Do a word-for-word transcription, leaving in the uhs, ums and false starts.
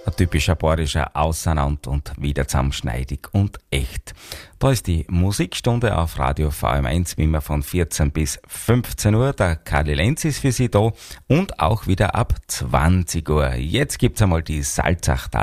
Ein typischer bayerischer Auseinander und wieder zusammenschneidig und echt. Da ist die Musikstunde auf Radio V M eins, wie immer von vierzehn bis fünfzehn Uhr. Der Karli Lenz ist für Sie da und auch wieder ab zwanzig Uhr. Jetzt gibt's einmal die Salzachtal.